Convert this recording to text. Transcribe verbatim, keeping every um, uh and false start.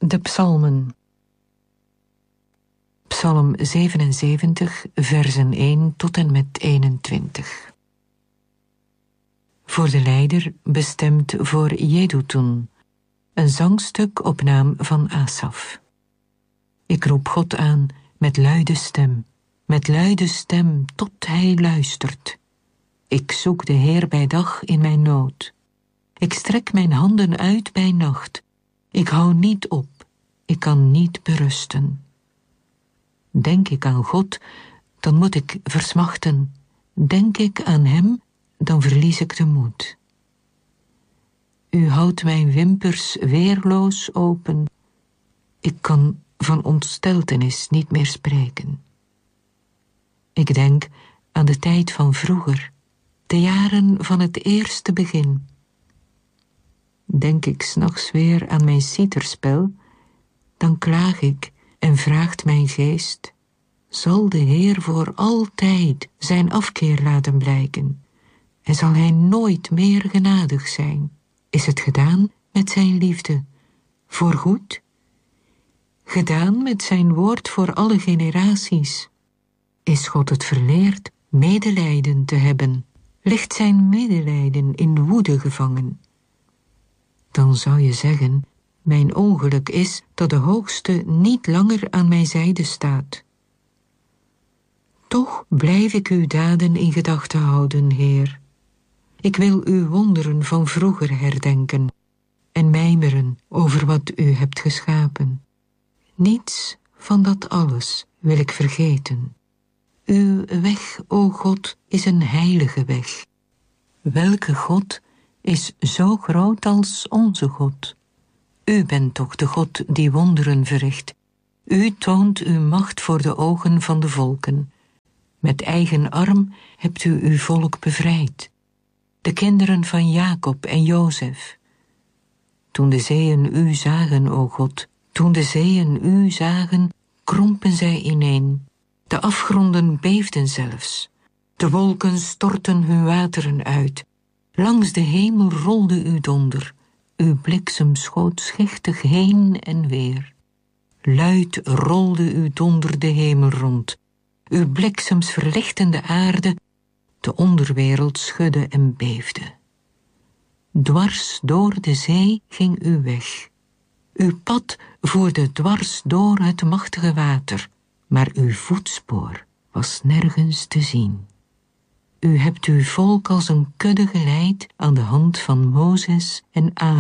De psalmen. Psalm zevenenzeventig, versen één tot en met eenentwintig. Voor de leider bestemd voor Jedutun, een zangstuk op naam van Asaf. Ik roep God aan met luide stem, met luide stem tot hij luistert. Ik zoek de Heer bij dag in mijn nood. Ik strek mijn handen uit bij nacht. Ik hou niet op, ik kan niet berusten. Denk ik aan God, dan moet ik versmachten. Denk ik aan hem, dan verlies ik de moed. U houdt mijn wimpers weerloos open. Ik kan van ontsteltenis niet meer spreken. Ik denk aan de tijd van vroeger, de jaren van het eerste begin. Denk ik 's nachts weer aan mijn citerspel, dan klaag ik en vraagt mijn geest: zal de Heer voor altijd zijn afkeer laten blijken? En zal hij nooit meer genadig zijn? Is het gedaan met zijn liefde, voorgoed? Gedaan met zijn woord voor alle generaties? Is God het verleerd medelijden te hebben? Ligt zijn medelijden in woede gevangen? Dan zou je zeggen, mijn ongeluk is dat de Hoogste niet langer aan mijn zijde staat. Toch blijf ik uw daden in gedachten houden, Heer. Ik wil uw wonderen van vroeger herdenken en mijmeren over wat u hebt geschapen. Niets van dat alles wil ik vergeten. Uw weg, o God, is een heilige weg. Welke God is zo groot als onze God? U bent toch de God die wonderen verricht. U toont uw macht voor de ogen van de volken. Met eigen arm hebt u uw volk bevrijd. De kinderen van Jacob en Jozef. Toen de zeeën u zagen, o God, toen de zeeën u zagen, krompen zij ineen. De afgronden beefden zelfs. De wolken stortten hun wateren uit. Langs de hemel rolde uw donder. Uw bliksem schoot schichtig heen en weer. Luid rolde uw donder de hemel rond. Uw bliksems verlichten de aarde. De onderwereld schudde en beefde. Dwars door de zee ging uw weg. Uw pad voerde dwars door het machtige water, maar uw voetspoor was nergens te zien. U hebt uw volk als een kudde geleid aan de hand van Mozes en Aaron.